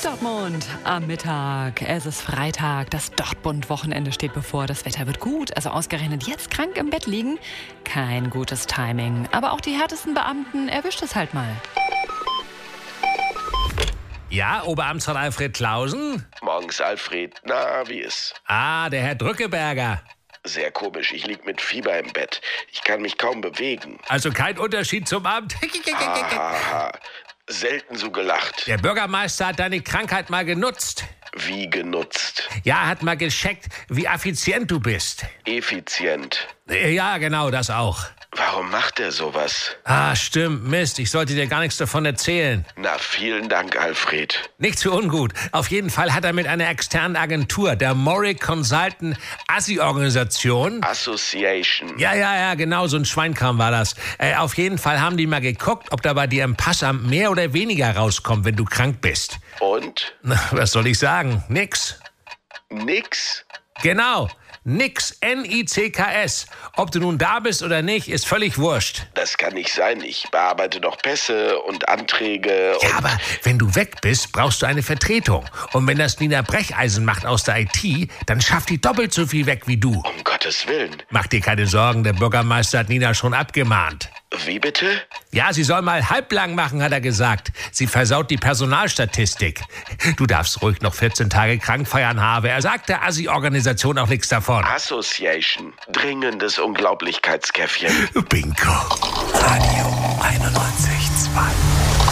Dortmund am Mittag. Es ist Freitag, das Dortmund-Wochenende steht bevor. Das Wetter wird gut, also ausgerechnet jetzt krank im Bett liegen. Kein gutes Timing. Aber auch die härtesten Beamten erwischt es halt mal. Ja, Oberamtsrat Alfred Clausen? Morgens, Alfred. Na, wie ist? Ah, der Herr Drückeberger. Sehr komisch, ich lieg mit Fieber im Bett. Ich kann mich kaum bewegen. Also kein Unterschied zum Amt. Haha, selten so gelacht. Der Bürgermeister hat deine Krankheit mal genutzt. Wie genutzt? Ja, hat mal gecheckt, wie effizient du bist. Effizient. Ja, genau, das auch. Warum macht er sowas? Ah, stimmt, Mist, ich sollte dir gar nichts davon erzählen. Na, vielen Dank, Alfred. Nicht zu ungut. Auf jeden Fall hat er mit einer externen Agentur, der Moric Consultant Assi-Organisation... Association. Ja, genau, so ein Schweinkram war das. Auf jeden Fall haben die mal geguckt, ob da bei dir im Passamt mehr oder weniger rauskommt, wenn du krank bist. Und? Na, was soll ich sagen? Nix. Nix? Genau. Nix, N-I-C-K-S. Ob du nun da bist oder nicht, ist völlig wurscht. Das kann nicht sein. Ich bearbeite doch Pässe und Anträge Ja, und... aber wenn du weg bist, brauchst du eine Vertretung. Und wenn das Nina Brecheisen macht aus der IT, dann schafft die doppelt so viel weg wie du. Um Gottes Willen. Mach dir keine Sorgen, der Bürgermeister hat Nina schon abgemahnt. Wie bitte? Ja, sie soll mal halblang machen, hat er gesagt. Sie versaut die Personalstatistik. Du darfst ruhig noch 14 Tage krank feiern, Habe. Er sagt der Assi-Organisation auch nichts davon. Association. Dringendes Unglaublichkeitskäffchen. Bingo. Radio 91.2